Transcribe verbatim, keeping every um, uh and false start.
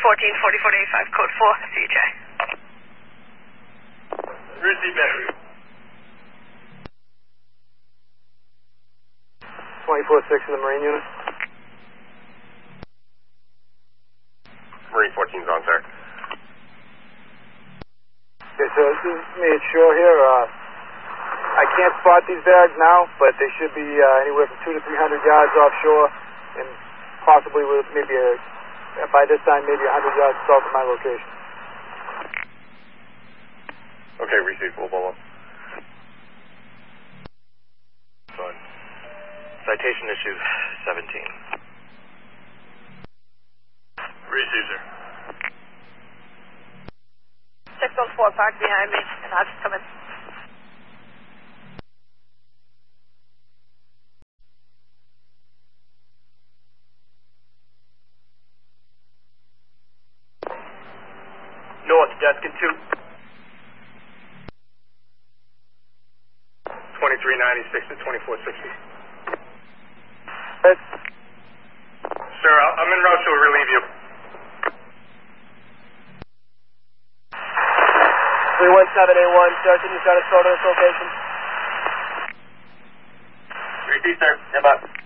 fourteen, forty-four eighty-five, code four, C J. Receive battery. twenty-four six in the Marine unit. Marine fourteen's on, sir. Okay, so this is me at shore here. Uh, I can't spot these bags now, but they should be uh, anywhere from two to three hundred yards offshore, and possibly with maybe a, by this time maybe a hundred yards south of my location. Okay, receive full bolo. Fine. Citation issue seventeen. Receive, sir. six oh four parked behind me, and I'll just come in. North, Deskin two. twenty-three ninety-six to twenty-four sixty. Hey. Sir, I'm en route to relieve you. three one seven eight one, sir, can you try to store to this location? Receive, sir. Stand by.